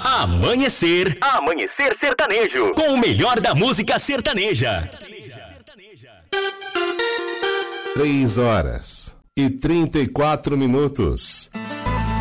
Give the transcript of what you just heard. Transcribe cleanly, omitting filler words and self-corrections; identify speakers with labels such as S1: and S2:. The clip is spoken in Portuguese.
S1: Amanhecer Sertanejo. Com o melhor da música sertaneja.
S2: 3 horas e 34 minutos.